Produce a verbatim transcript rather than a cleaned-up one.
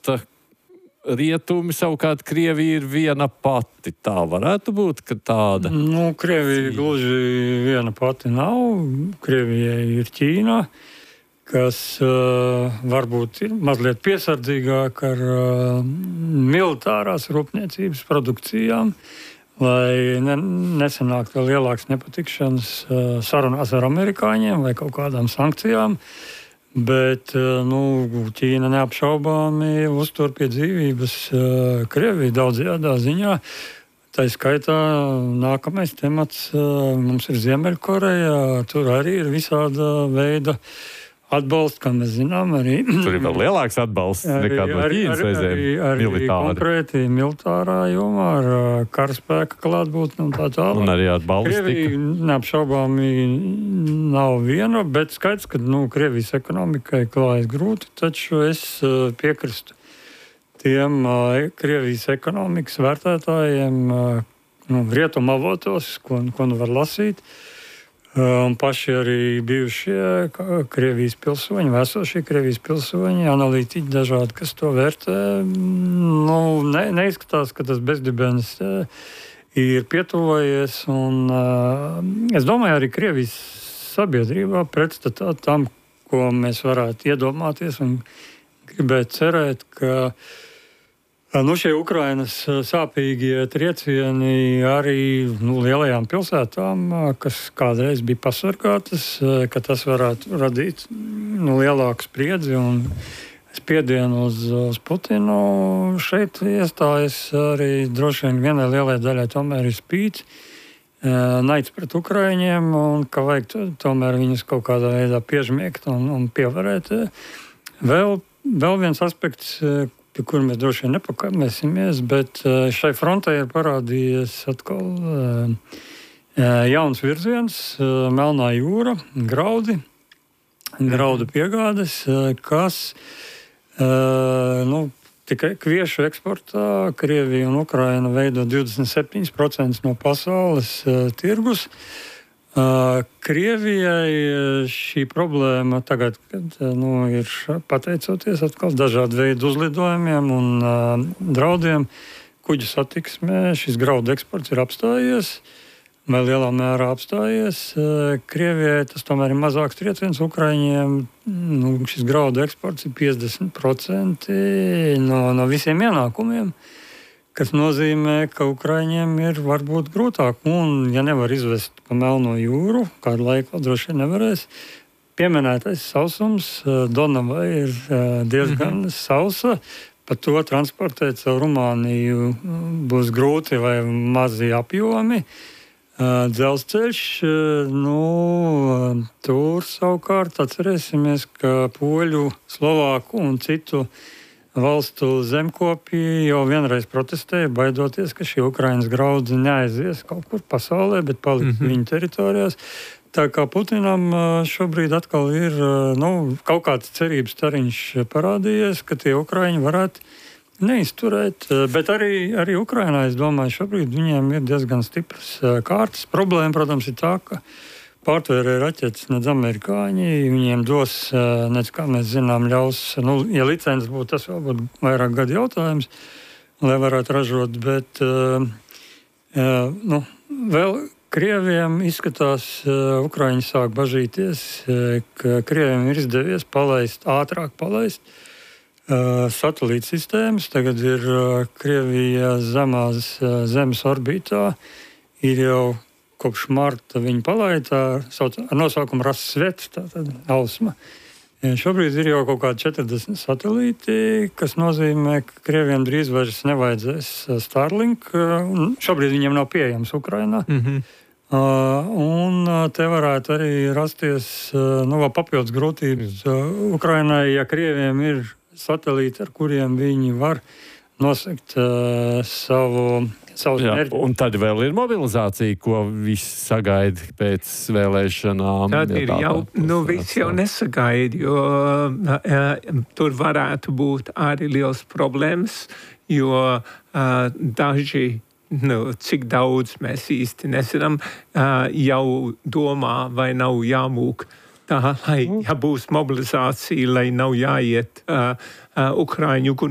atbalsta rietumi, savukārt Krievija ir viena pati. Tā varētu būt, ka tāda... Nu, Krievija gluži viena pati nav. Krievijai ir Ķīna, kas uh, varbūt ir mazliet piesardzīgāk ar uh, militārās rūpniecības produkcijām, lai ne, nesanāktu vēl lielāks nepatikšanas uh, sarunās ar amerikāņiem vai kaut kādām sankcijām. Bet nu, Ķīna neapšaubāmi uztur pie dzīvības Krieviju daudzajādā ziņā. Tā skaitā nākamais temats mums ir Ziemeļkoreja. Tur arī ir visāda veida atbalsts, kā mēs zinām. Arī, tur ir vēl lielāks atbalsts arī, nekā no Ķīnas reizēm arī, arī militāri. Konkrēti militārā jomā ar karaspēka klātbūtni un tā tālāk. Un arī ar balistiku. Krievija neapšaubāmi nav viena, bet skaidrs, ka nu, Krievijas ekonomikai klājas grūti, taču es piekristu tiem uh, Krievijas ekonomikas vērtētājiem uh, nu, rietumu avotos, ko, ko nu var lasīt. Un paši arī bijušie Krievijas pilsoņi, vēsošie Krievijas pilsoņi, analītiķi dažādi, kas to vērtē, nu, ne, neizskatās, ka tas bezdibens ir pietuvojies. Un, es domāju, arī Krievijas sabiedrībā pretstatā tam, ko mēs varētu iedomāties un gribēt cerēt, ka nu, šie Ukrainas sāpīgie triecieni arī nu, lielajām pilsētām, kas kādreiz bija pasargātas, ka tas varētu radīt nu, lielāku spriedzi un spiedienu uz, uz Putinu. Šeit iestājas arī droši vien vienai lielai daļai tomēr ir spīts, naids pret Ukraiņiem, un ka vajag to, tomēr viņus kaut kādā veidā piežmiegt un, un pievarēt. Vēl, vēl viens aspekts, pie kur mēs droši vien nepakavēsimies, bet šai frontē ir parādījies atkal jauns virziens, Melnā jūra, graudi, graudu piegādes, kas nu, tikai kviešu eksportā Krievija un Ukraina veido divdesmit septiņi procenti no pasaules tirgus. Krievijai šī problēma tagad, kad nu, ir pateicoties atkal dažādu veidu uzlidojumiem un uh, draudiem, kuģu satiksmē šis graudu eksports ir apstājies, vai lielā mērā apstājies. Uh, Krievijai tas tomēr ir mazāks trieciens, Ukraiņiem nu, šis graudu eksports ir piecdesmit procenti no, no visiem ienākumiem, kas nozīmē, ka Ukraiņiem ir varbūt grūtāk. Un, ja nevar izvest pa Melno jūru, kādu laiku droši vien nevarēs, pieminētais sausums Donava ir diezgan mm-hmm. sausa. Par to transportēt caur Rumāniju būs grūti vai mazi apjomi. Dzelzceļš, nu, tur savukārt atcerēsimies, ka poļu, slovāku un citu valstu zemkopi jau vienreiz protestēja, baidoties, ka šie Ukrainas graudi neaizies kaut kur pasaulē, bet paliks mm-hmm. viņu teritorijās. Tā kā Putinam šobrīd atkal ir nu, kaut kāds cerības stariņš parādījies, ka tie Ukraiņi varētu neizturēt. Bet arī, arī Ukrainā, es domāju, šobrīd viņiem ir diezgan stipras kārtas. Problēma, protams, ir tā, ka pārtvērē raķetes nedz amerikāņi, viņiem dos, nedz kā mēs zinām, ļaus, nu, ja licences būtu, tas vēl būtu vairāk gadu jautājums, lai varētu ražot, bet uh, uh, nu, vēl Krieviem izskatās, uh, Ukraiņi sāk bažīties, uh, ka Krieviem ir izdevies palaist, ātrāk palaist uh, satelīta sistēmas. Tagad ir uh, Krievija zemās uh, zemes orbītā, ir jau kopš marta viņi palaida ar nosaukumu Rassvet, tātad Ausma. Šobrīd ir jau kaut kādi četrdesmit satelīti, kas nozīmē, ka Krieviem drīz vairs nevajadzēs Starlink. Šobrīd viņiem nav pieejams Ukrainā. Mm-hmm. Uh, un te varētu arī rasties nu, papildus grūtības mm. Ukrainai, ja Krieviem ir satelīti, ar kuriem viņi var nosegt uh, savu Jā, un tad vēl ir mobilizācija, ko viss sagaida pēc vēlēšanām. Tad ir tā, jau, tā, nu viss jau nesagaida, jo uh, tur varētu būt arī liels problēmas, jo uh, daži, nu, cik daudz mēs īsti nezinām, uh, jau domā vai nav jāmūk tā, lai, ja būs mobilizācija, lai nav jāiet uh, uh, Ukraiņu